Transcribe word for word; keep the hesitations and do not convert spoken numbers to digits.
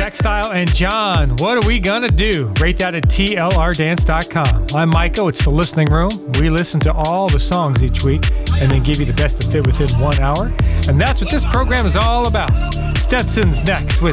Style and John, what are we gonna do? Rate that at T L R dance dot com. I'm Michael, it's the listening room. We listen to all the songs each week and then give you the best that fit within one hour. And that's what this program is all about. Stetson's next with